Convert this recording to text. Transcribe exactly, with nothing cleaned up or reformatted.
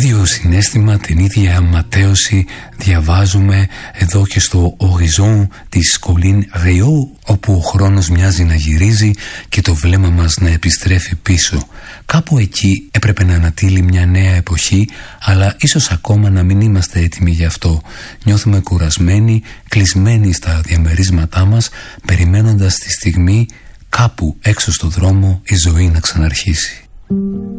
ίδιο συναίσθημα, την ίδια ματέωση διαβάζουμε εδώ και στο Horizon της Colline Rio, όπου ο χρόνος μοιάζει να γυρίζει και το βλέμμα μας να επιστρέφει πίσω. Κάπου εκεί έπρεπε να ανατείλει μια νέα εποχή, αλλά ίσως ακόμα να μην είμαστε έτοιμοι γι' αυτό. Νιώθουμε κουρασμένοι, κλεισμένοι στα διαμερίσματά μας, περιμένοντας τη στιγμή κάπου έξω στο δρόμο η ζωή να ξαναρχίσει.